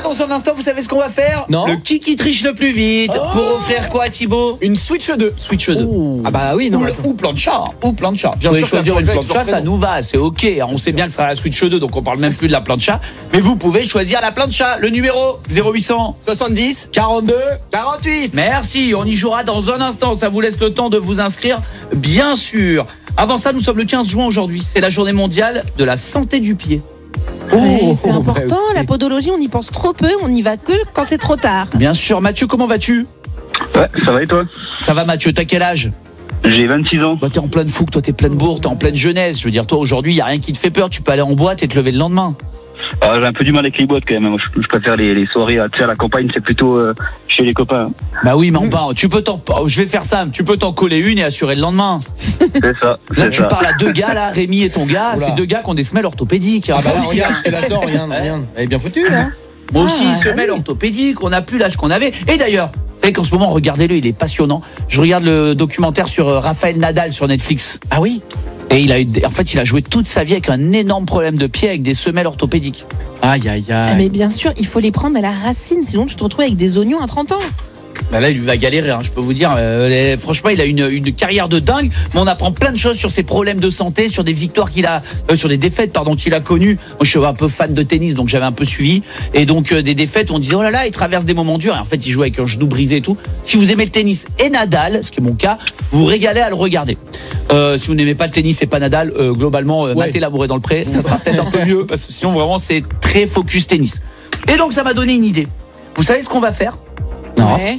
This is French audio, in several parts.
dans un instant, vous savez ce qu'on va faire? Non. Le qui triche le plus vite. Pour offrir quoi, Thibaut? Une Switch 2. Switch 2. Ah bah oui, non. Ou plancha. Ou plancha. Bien Vous sûr, pouvez choisir une choisir plancha, ça nous va, c'est ok. On sait bien que ce sera la Switch 2, donc on parle même plus de la plancha. Mais vous pouvez choisir la plancha. Le numéro 0800 70 42 48. Merci, on y jouera dans un instant. Ça vous laisse le temps de vous inscrire, bien sûr. Avant ça, nous sommes le 15 juin aujourd'hui. C'est la journée mondiale de la santé du pied. Ouais, c'est important, bah oui. la podologie, on y pense trop peu, on n'y va que quand c'est trop tard. Bien sûr, Mathieu, comment vas-tu? Ouais, ça va et toi? Ça va, Mathieu, t'as quel âge? J'ai 26 ans. Bah, t'es en pleine fougue, toi t'es pleine bourre, t'es en pleine jeunesse. Je veux dire, toi aujourd'hui, y a rien qui te fait peur. Tu peux aller en boîte et te lever le lendemain. Ah, j'ai un peu du mal avec les boîtes quand même. Moi, je préfère les soirées tu sais, à la campagne, c'est plutôt chez les copains. Bah oui, mais enfin, je vais faire ça. Tu peux t'en coller une et assurer le lendemain. C'est ça. Là, c'est tu ça. parles à deux gars, là, Rémi et ton gars. Oula. C'est deux gars qui ont des semelles orthopédiques. Ah bah là, regarde, je te la sors, regarde. Elle est bien foutue, là. Moi aussi, Ah, semelles oui. orthopédiques. On n'a plus l'âge qu'on avait. Et d'ailleurs, vous savez qu'en ce moment, regardez-le, il est passionnant. Je regarde le documentaire sur Rafael Nadal sur Netflix. Ah oui. Et il a joué toute sa vie avec un énorme problème de pied avec des semelles orthopédiques. Aïe, aïe, Ah, aïe. mais bien sûr, il faut les prendre à la racine, sinon tu te retrouves avec des oignons à 30 ans. Bah là, il va galérer, hein, je peux vous dire. Franchement, il a une carrière de dingue, mais on apprend plein de choses sur ses problèmes de santé, sur des victoires qu'il a, sur des défaites, pardon, qu'il a connues. Moi, je suis un peu fan de tennis, donc j'avais un peu suivi. Et donc, des défaites, on disait, oh là là, il traverse des moments durs. Et en fait, il joue avec un genou brisé et tout. Si vous aimez le tennis et Nadal, ce qui est mon cas, vous vous régalez à le regarder. Si vous n'aimez pas le tennis et pas Nadal, globalement, matez l'amour est dans le pré, ça sera peut-être un peu mieux, parce que sinon, vraiment, c'est très focus tennis. Et donc, ça m'a donné une idée. Vous savez ce qu'on va faire? Non. Ouais.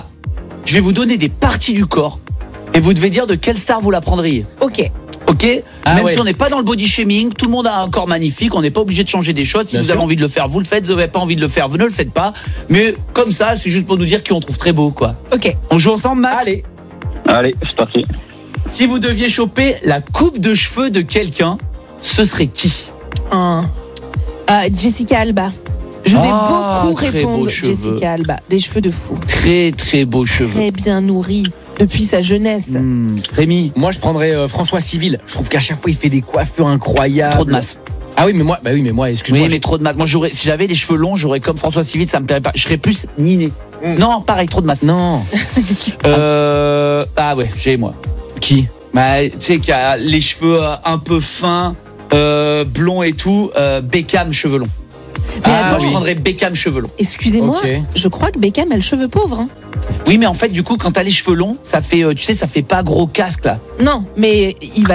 Je vais vous donner des parties du corps et vous devez dire de quelle star vous la prendriez. Ok. Ok? Ah Même ouais. si on n'est pas dans le body shaming, tout le monde a un corps magnifique, on n'est pas obligé de changer des choses. Si Bien vous sûr. avez envie de le faire, vous le faites. Si vous n'avez pas envie de le faire, vous ne le faites pas. Mais comme ça, c'est juste pour nous dire qui on trouve très beau, quoi. Ok. On joue ensemble, Max? Allez. Allez, c'est parti. Si vous deviez choper la coupe de cheveux de quelqu'un, ce serait qui? Jessica Alba. Je vais beaucoup très répondre beaux cheveux. Jessica Alba. Des cheveux de fou. Très très beaux cheveux. Très bien nourris depuis sa jeunesse. Rémi? Moi, je prendrais François Civil. Je trouve qu'à chaque fois, il fait des coiffures incroyables. Trop de masse. Ah oui, mais moi, excuse-moi. Oui, mais trop de masse. Moi, si j'avais les cheveux longs, j'aurais comme François Civil, ça me plairait pas. Je serais plus Niné. Non, pareil, trop de masse. Non. Ah ouais, j'ai moi. Qui? Bah, tu sais qu'il y a les cheveux un peu fins, blonds et tout. Beckham, cheveux longs. Mais Ah, attends, Je prendrais Beckham, cheveux longs. excusez-moi, Ok. je crois que Beckham a le cheveu pauvre. Hein. Oui, mais en fait, du coup, quand t'as les cheveux longs, ça fait, tu sais, ça fait pas gros casque là. Non, mais ils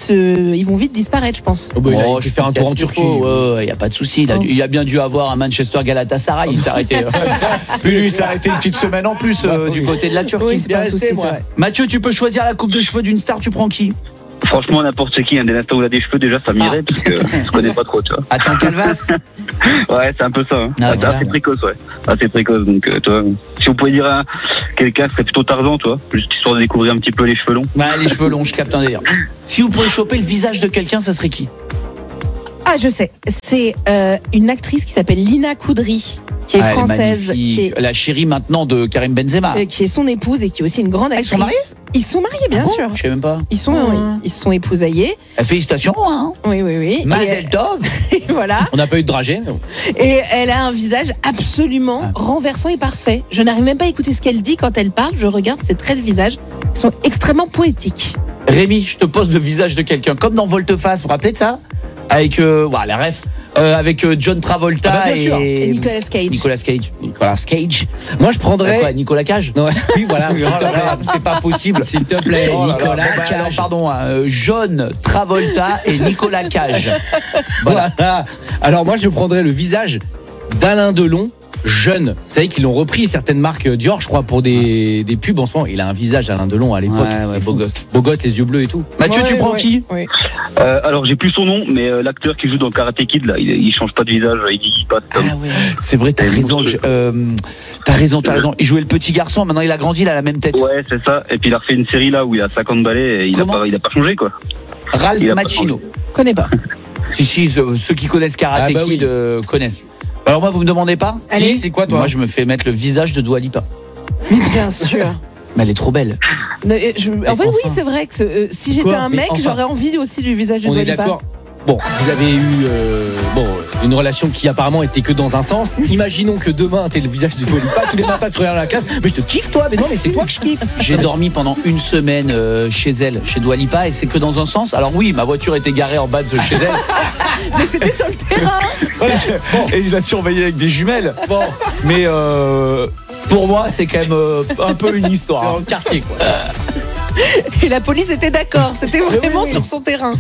vont vite disparaître, je pense. Oh, bah, il a je pu faire un pense tour en qu'il y a ce Turquie. qu'il faut. Ouais, y a pas de souci. Oh. Il a bien dû avoir un Manchester Galatasaray. Il s'est arrêté. Lui, il s'est arrêté une petite semaine en plus du côté de la Turquie. Oui, c'est pas un souci, c'est vrai. Mathieu, tu peux choisir la coupe de cheveux d'une star. Tu prends qui? Franchement, n'importe qui, dès l'instant où il a des cheveux, déjà, ça m'irait, parce que je connais pas trop, tu vois. Attends, Calvas. Ouais, c'est un peu ça. Hein. Ah, C'est voilà. assez précoce, ouais. Assez précoce, donc, toi, si vous pouvez dire à quelqu'un, ce serait plutôt Tarzan, toi, juste histoire de découvrir un petit peu les cheveux longs. Bah, les cheveux longs, je capte un délire. Si vous pouvez choper le visage de quelqu'un, ça serait qui? Ah, je sais. C'est une actrice qui s'appelle Lina Koudry, qui est Ah, elle française, magnifique. La chérie maintenant de Karim Benzema. qui est son épouse et qui est aussi une grande Ah, ils actrice. sont mariés? Ils sont mariés, bien Ah bon sûr. Je sais même pas. Ils se sont épousaillés. Félicitations, hein. Oui, oui, oui. Mazel tov. Et voilà. On n'a pas eu de dragée. Non. Et elle a un visage absolument renversant et parfait. Je n'arrive même pas à écouter ce qu'elle dit quand elle parle. Je regarde ses traits de visage qui sont extrêmement poétiques. Rémi, je te pose le visage de quelqu'un, comme dans Volte-Face, vous vous rappelez de ça? Avec, voilà, la ref, avec John Travolta Ah bah, bien sûr. Et Nicolas Cage. Nicolas Cage. Nicolas Cage. Moi, je prendrais. Quoi, Nicolas Cage? Non, oui, voilà. S'il te plaît. C'est pas possible. S'il te plaît, Oh là là. Nicolas Bon, bah, alors, Cage. pardon, John Travolta et Nicolas Cage. Voilà. Alors moi, je prendrais le visage d'Alain Delon, jeune. Vous savez qu'ils l'ont repris, certaines marques Dior, je crois, pour des pubs en ce moment. Il a un visage d'Alain Delon à l'époque. Ouais, c'était ouais, fou. beau gosse. Beau gosse, les yeux bleus et tout. Mathieu, tu prends qui? Oui. Alors, j'ai plus son nom, mais l'acteur qui joue dans Karate Kid, là, il change pas de visage, il dit pas. Ah ouais. C'est vrai, t'as raison. T'as raison. Il jouait le petit garçon, maintenant il a grandi, il a la même tête. Ouais, c'est ça. Et puis il a refait une série là où il a 50 balais et il a pas changé, quoi. Ralph Il a pas Macchino. Connais pas. Si, ceux qui connaissent Karate Ah bah Kid oui. connaissent. Alors moi, vous me demandez pas? Allez. Si, c'est quoi toi? Moi, je me fais mettre le visage de Dua Lipa. Mais bien sûr. Mais elle est trop belle. En fait, oui, c'est vrai que si j'étais Quoi? un Mais mec, enfin. j'aurais envie aussi du visage de On Dua est Lipa. d'accord. bon, vous avez eu une relation qui apparemment était que dans un sens. Imaginons que demain t'es le visage de Dua Lipa, tous les matins tu regardes la classe, mais je te kiffe toi, mais non mais c'est toi que je kiffe. J'ai dormi pendant une semaine chez elle, chez Dua Lipa, et c'est que dans un sens. Alors oui, ma voiture était garée en bas de chez elle. Mais c'était sur le terrain. Et je la surveillais avec des jumelles. Bon, Mais pour moi, c'est quand même un peu une histoire. dans le quartier quoi. Et la police était d'accord. C'était vraiment oui. sur son terrain.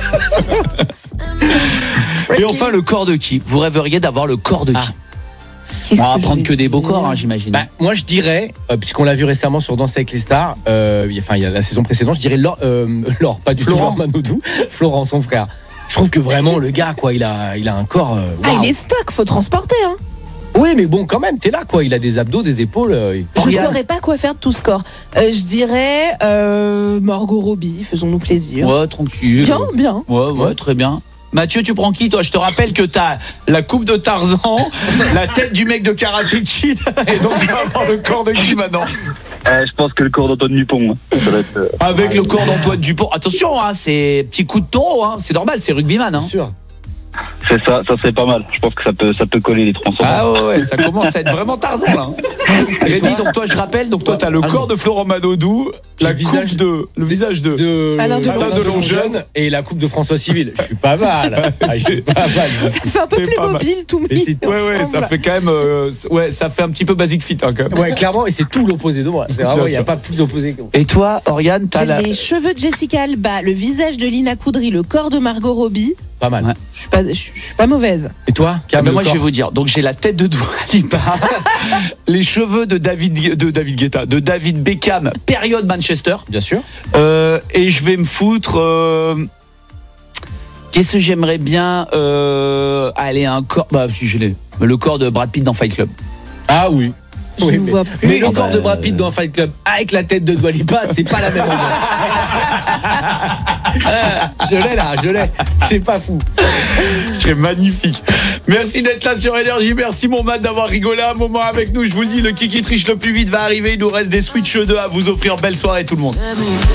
Et enfin, le corps de qui? Vous rêveriez d'avoir le corps de qui? Qu'est-ce On va que je prendre vais que des beaux dire corps, hein, j'imagine. Bah, moi je dirais, puisqu'on l'a vu récemment sur Danse avec les stars, il y a la saison précédente, je dirais Laure, pas du tout Florent. Laure Manodou, Florent son frère. Je trouve que vraiment le gars quoi, il a un corps. Ah, waouh. il est stock, faut transporter. Hein. Oui mais bon quand même, t'es là quoi, il a des abdos, des épaules. Je ne Oriane. saurais pas quoi faire de tout ce corps. Je dirais Margot Robbie, faisons-nous plaisir. Ouais, tranquille. Bien. Ouais, très bien. Mathieu, tu prends qui, toi? Je te rappelle que t'as la coupe de Tarzan, la tête du mec de Karate Kid, et donc tu vas avoir le corps de qui maintenant? Je pense que le corps d'Antoine Dupont. Hein. Ça va être, Avec le corps d'Antoine Dupont. Attention, hein, c'est petit coup de taureau, hein, c'est normal, c'est rugbyman. Hein. Bien sûr. c'est ça serait pas mal. Je pense que ça peut coller les trois ensemble. Ah ouais, ça commence à être vraiment Tarzan là. Rémi, donc toi je rappelle, donc toi t'as le corps de Florent Manodou, J'ai le le visage visage de Alain Delon. Alain Delon jeune et la coupe de François Civil. Je suis pas mal. Ah, je suis pas mal. Ça fait un peu C'est pas mal. Playmobil tout Et mis c'est- Ouais, ça ensemble. fait quand même ça fait un petit peu basic fit hein, quand même. Ouais, clairement, et c'est tout l'opposé de moi. C'est vraiment, Bien il n'y a sûr. pas plus opposé que moi. Et toi, Oriane, t'as J'ai la les cheveux de Jessica Alba, le visage de Lina Coudry, le corps de Margot Robbie. Pas mal. Ouais. Je suis pas mauvaise. Et toi, Cam, mais le moi je corps vais vous dire, donc j'ai la tête de Dua Lipa, les cheveux de David Guetta, de David Beckham, période Manchester, Bien sûr. et je vais me foutre. Qu'est-ce que j'aimerais bien allez, un corps. Bah si je l'ai. Le corps de Brad Pitt dans Fight Club. Ah oui. Je Oui, vous vois plus. mais le Ah corps bah, de Brad Pitt dans Fight Club avec la tête de Dua Lipa, c'est pas la même ambiance. Je l'ai. C'est pas fou. C'est magnifique. Merci d'être là sur Énergie. Merci mon Matt d'avoir rigolé un moment avec nous. Je vous le dis, le Kiki triche le plus vite va arriver. Il nous reste des Switch 2 à vous offrir. Belle soirée tout le monde.